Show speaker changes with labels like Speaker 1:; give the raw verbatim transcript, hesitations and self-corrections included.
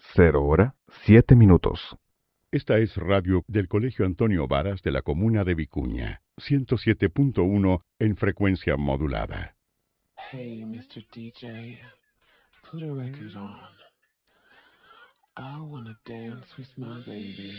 Speaker 1: Cero hora, siete minutos.
Speaker 2: Esta es radio del Colegio Antonio Varas de la comuna de Vicuña, ciento siete punto uno en frecuencia modulada.
Speaker 3: Hey, mister D J, put a record on. I wanna dance with my baby.